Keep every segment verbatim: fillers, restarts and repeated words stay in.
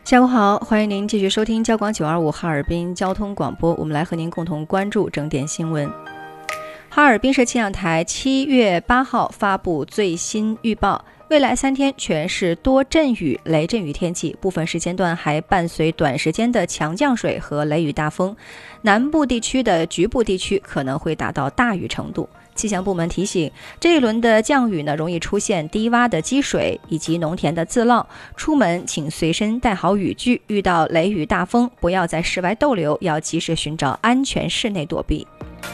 下午好，欢迎您继续收听交广九二五哈尔滨交通广播，我们来和您共同关注整点新闻。哈尔滨市气象台七月八号发布最新预报，未来三天全市多阵雨、雷阵雨天气，部分时间段还伴随短时间的强降水和雷雨大风，南部地区的局部地区可能会达到大雨程度。气象部门提醒，这一轮的降雨呢，容易出现低洼的积水以及农田的自涝，出门请随身带好雨具，遇到雷雨大风，不要在室外逗留，要及时寻找安全室内躲避。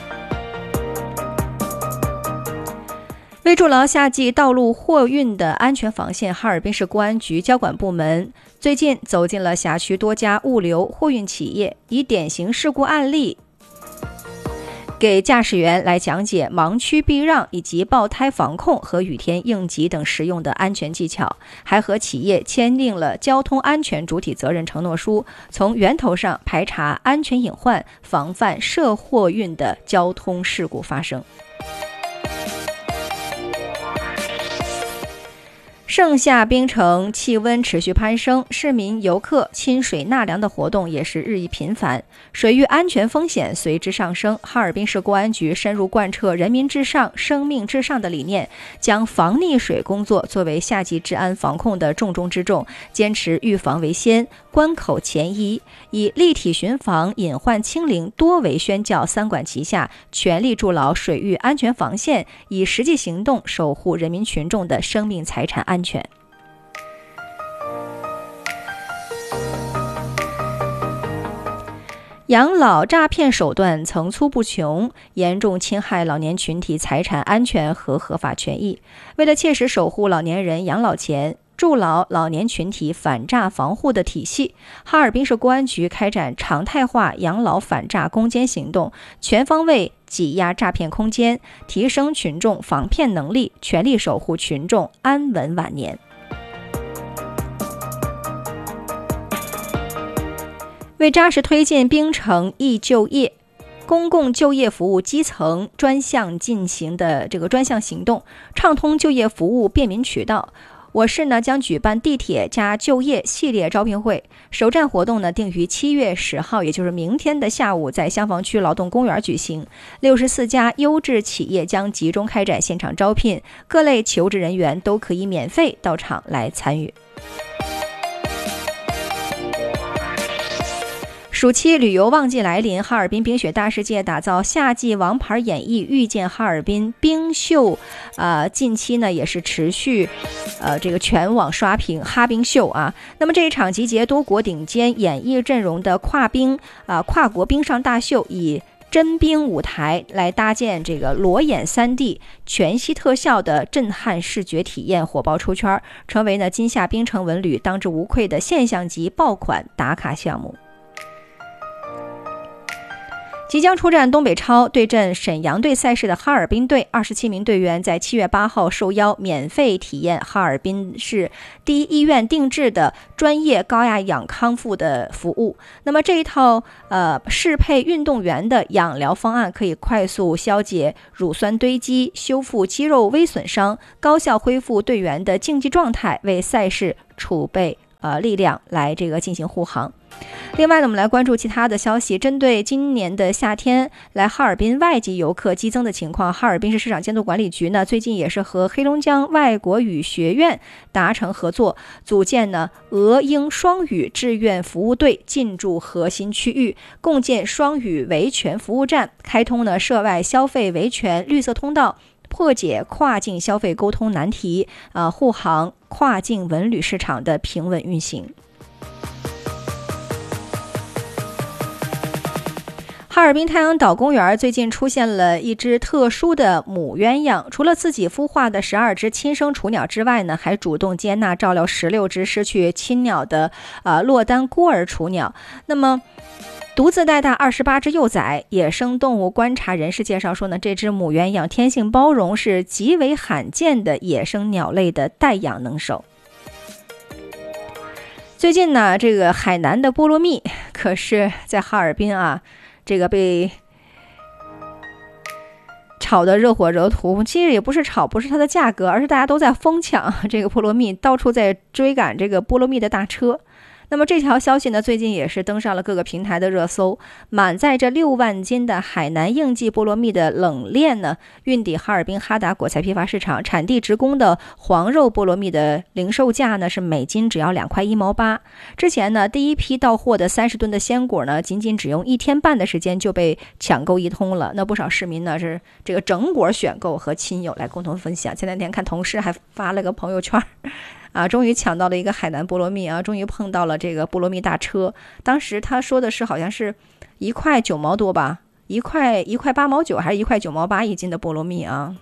为筑牢夏季道路货运的安全防线，哈尔滨市公安局交管部门最近走进了辖区多家物流货运企业，以典型事故案例给驾驶员来讲解盲区避让以及爆胎防控和雨天应急等实用的安全技巧，还和企业签订了交通安全主体责任承诺书，从源头上排查安全隐患，防范涉货运的交通事故发生。盛夏冰城气温持续攀升，市民游客亲水纳凉的活动也是日益频繁，水域安全风险随之上升。哈尔滨市公安局深入贯彻人民至上、生命至上的理念，将防溺水工作作为夏季治安防控的重中之重，坚持预防为先、关口前移，以立体巡防、隐患清零多维宣教三管齐下，全力筑牢水域安全防线，以实际行动守护人民群众的生命财产安全。养老诈骗手段层出不穷，严重侵害老年群体财产安全和合法权益。为了切实守护老年人养老钱，筑牢老年群体反诈防护的体系，哈尔滨市公安局开展常态化养老反诈攻坚行动，全方位挤压诈骗空间，提升群众防骗能力，全力守护群众安稳晚年。为扎实推进冰城易就业公共就业服务基层专项进行的这个专项行动，畅通就业服务便民渠道，我市呢将举办地铁加就业系列招聘会，首站活动呢定于七月十号，也就是明天的下午，在香坊区劳动公园举行。六十四家优质企业将集中开展现场招聘，各类求职人员都可以免费到场来参与。暑期旅游旺季来临，哈尔滨冰雪大世界打造夏季王牌演绎，遇见哈尔滨冰秀，呃，近期呢也是持续，呃，这个全网刷屏哈冰秀啊。那么这一场集结多国顶尖演艺阵容的跨冰啊、呃、跨国冰上大秀，以真冰舞台来搭建这个裸眼 三 D 全息特效的震撼视觉体验，火爆出圈，成为呢今夏冰城文旅当之无愧的现象级爆款打卡项目。即将出战东北超对阵沈阳队赛事的哈尔滨队二十七名队员在七月八号受邀免费体验哈尔滨市第一医院定制的专业高压氧康复的服务。那么这一套呃适配运动员的氧疗方案，可以快速消解乳酸堆积，修复肌肉微损伤，高效恢复队员的竞技状态，为赛事储备呃力量来这个进行护航。另外呢，我们来关注其他的消息。针对今年的夏天来哈尔滨外籍游客激增的情况，哈尔滨市市场监督管理局呢最近也是和黑龙江外国语学院达成合作，组建呢俄英双语志愿服务队进驻核心区域，共建双语维权服务站，开通呢涉外消费维权绿色通道，破解跨境消费沟通难题，啊、呃，护航跨境文旅市场的平稳运行。哈尔滨太阳岛公园最近出现了一只特殊的母鸳鸯，除了自己孵化的十二只亲生雏鸟之外呢，还主动接纳照料十六只失去亲鸟的呃落单孤儿雏鸟。那么独自带大二十八只幼崽。野生动物观察人士介绍说呢，这只母鸳鸯天性包容，是极为罕见的野生鸟类的代养能手。最近呢，这个海南的菠萝蜜可是在哈尔滨啊，这个被炒得热火热图。其实也不是炒，不是它的价格，而是大家都在疯抢这个菠萝蜜，到处在追赶这个菠萝蜜的大车。 那么这条消息呢，最近也是登上了各个平台的热搜。满载着六万斤的海南应季菠萝蜜的冷链呢，运抵哈尔滨哈达果菜批发市场，产地直供的黄肉菠萝蜜的零售价呢是每斤只要两块一毛八。之前呢，第一批到货的三十吨的鲜果呢，仅仅只用一天半的时间就被抢购一通了。那不少市民呢是这个整果选购和亲友来共同分享。前两天看同事还发了个朋友圈。啊，终于抢到了一个海南菠萝蜜啊！终于碰到了这个菠萝蜜大车。当时他说的是好像是一块九毛多吧，一块一块八毛九，还是一块九毛八一斤的菠萝蜜啊？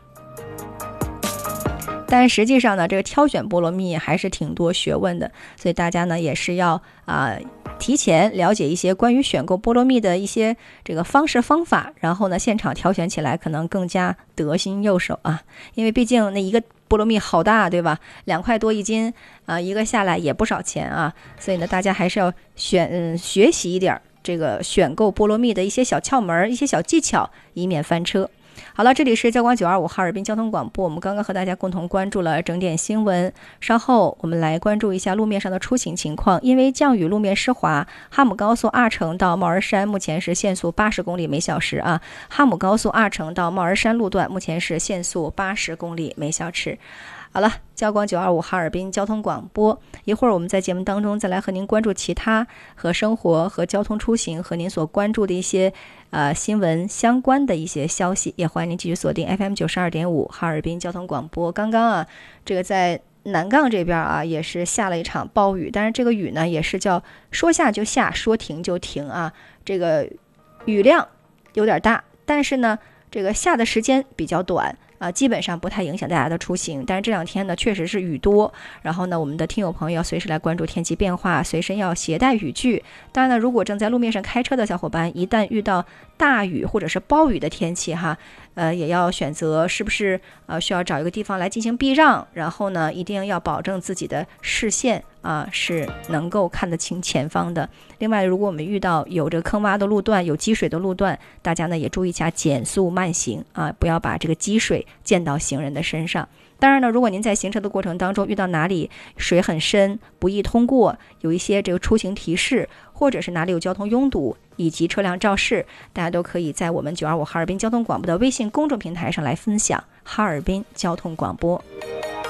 但实际上呢，这个挑选菠萝蜜还是挺多学问的，所以大家呢也是要啊、呃、提前了解一些关于选购菠萝蜜的一些这个方式方法，然后呢现场挑选起来可能更加得心应手啊，因为毕竟那一个菠萝蜜好大，对吧？两块多一斤啊、呃，一个下来也不少钱啊，所以呢，大家还是要选嗯学习一点这个选购菠萝蜜的一些小窍门、一些小技巧，以免翻车。好了，这里是交广九二五哈尔滨交通广播，我们刚刚和大家共同关注了整点新闻。稍后我们来关注一下路面上的出行情况。因为降雨，路面湿滑，哈姆高速二城到帽儿山目前是限速八十公里每小时啊。哈姆高速二城到帽儿山路段目前是限速八十公里每小时。好了，交广九二五哈尔滨交通广播，一会儿我们在节目当中再来和您关注其他和生活和交通出行和您所关注的一些呃新闻相关的一些消息，也欢迎您继续锁定 F M 九十二点五哈尔滨交通广播。刚刚啊，这个在南岗这边啊也是下了一场暴雨，但是这个雨呢也是叫说下就下，说停就停啊，这个雨量有点大，但是呢这个下的时间比较短。啊，基本上不太影响大家的出行，但是这两天呢，确实是雨多。然后呢，我们的听友朋友要随时来关注天气变化，随身要携带雨具。当然呢，如果正在路面上开车的小伙伴，一旦遇到大雨或者是暴雨的天气哈，呃，也要选择是不是呃需要找一个地方来进行避让。然后呢，一定要保证自己的视线啊是能够看得清前方的。另外，如果我们遇到有这个坑洼的路段、有积水的路段，大家呢也注意一下减速慢行啊，不要把这个积水溅到行人的身上。当然呢，如果您在行车的过程当中遇到哪里水很深不易通过，有一些这个出行提示，或者是哪里有交通拥堵以及车辆肇事，大家都可以在我们九二五哈尔滨交通广播的微信公众平台上来分享哈尔滨交通广播。